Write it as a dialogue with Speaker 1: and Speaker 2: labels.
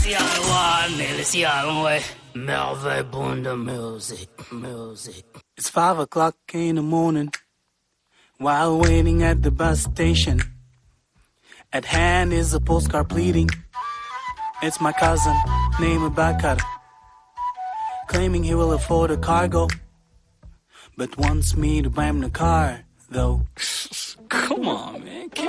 Speaker 1: It's 5 o'clock in the morning while waiting at the bus station. At hand is a postcard pleading. It's my cousin named Bakar, claiming he will afford a cargo, but wants me to buy him the car, though.
Speaker 2: Come on, man.